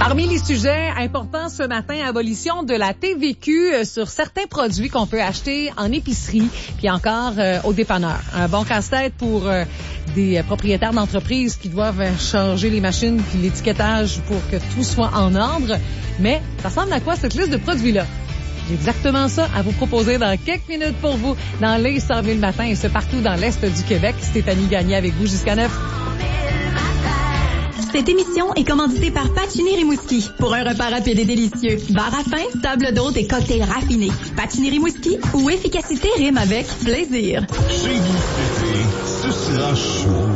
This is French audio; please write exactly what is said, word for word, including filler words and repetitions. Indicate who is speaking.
Speaker 1: Parmi les sujets importants ce matin, abolition de la T V Q sur certains produits qu'on peut acheter en épicerie, puis encore euh, au dépanneur. Un bon casse-tête pour euh, des propriétaires d'entreprises qui doivent changer les machines puis l'étiquetage pour que tout soit en ordre. Mais ça ressemble à quoi cette liste de produits-là? J'ai exactement ça à vous proposer dans quelques minutes pour vous dans les cent mille matins et ce partout dans l'Est du Québec. Stéphanie Gagné avec vous jusqu'à neuf.
Speaker 2: Cette émission est commanditée par Pacini Rimouski pour un repas rapide et délicieux. Bar à pain, table d'hôte et cocktails raffinés. Pacini Rimouski, où efficacité rime avec plaisir.
Speaker 3: Chez nous, ce sera chaud.